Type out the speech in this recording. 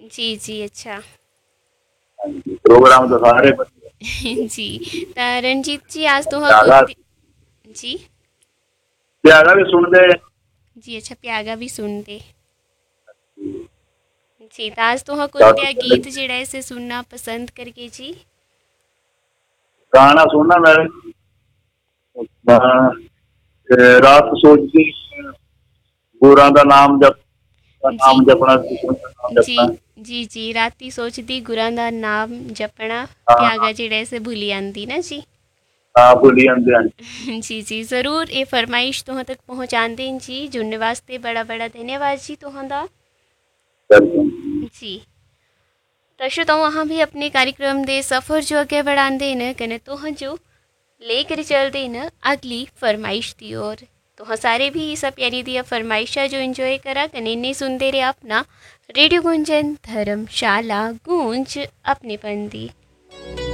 जी जी अच्छा। हाँ जी, प्रोग्राम तो सारे बढ़िया। जी। त रणजीत जी आज तो त्यागा कुछ जी त्यागा भी सुनते। जी अच्छा प्यागा भी सुनते। जी तो आज तो क्या कुछ गीत जिहड़े से सुनना पसंद करके जी। गाना सुनना मैं रात सोचती गुरां दा नाम जप जी नाम जपना कृष्ण का नाम जी जपना। जी जी राती सोचदी गुरां दा नाम जपना हाँ प्यागा जिहड़े से भुली आंदी ना जी। हाँ भुली आंदे हैं। जी जी ज़रूर ये फरमाइश तुहां तक पहुँचाते हैं जी जुड़ने वास्ते बड़ा बड़ा धन्यवाद जी तुहां दा। जी तो श्रोताओ वहाँ भी अपने कार्यक्रम दे सफ़र जो अगे बढ़ाते हैं कने तुहां जो लेकर चलते हैं अगली फरमाइश की ओर। तुहां सारे भी इस प्यारी दिया फरमाइशा जो इंजॉय करा कने इन्हें सुनते रहे अपना रेडियो गुंजन धर्मशाला गूंज अपने पंदी।